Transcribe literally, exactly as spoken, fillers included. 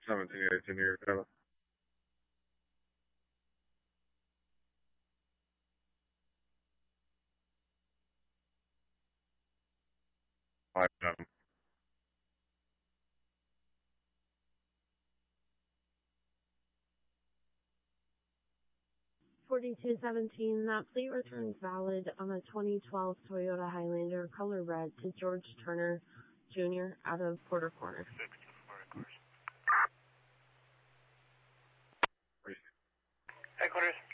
seventeen eighteen here, Kevin. Five seven. forty-two seventeen, that plate return is valid on a twenty twelve Toyota Highlander color red to George Turner Junior out of Porter Corner. Headquarters.